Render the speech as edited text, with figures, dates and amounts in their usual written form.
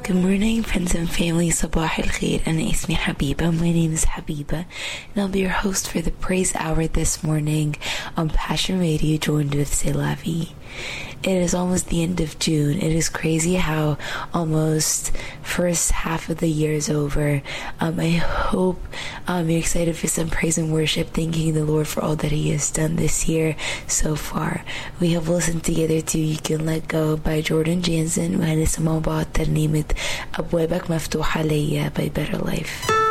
Good morning, friends and family. Sabah al-Khair. أنا اسمي Habiba. My name is Habiba, and I'll be your host for the Praise Hour this morning on Passion Radio, joined with C'est La Vie. It is almost the end of June. It is crazy how almost first half of the year is over. I hope you're excited for some praise and worship, thanking the Lord for all that He has done this year so far. We have listened together to You Can Let Go by Jordan Jansen, وهنسمع بعض ترنيمة أبوابك مفتوحة ليا by Better Life.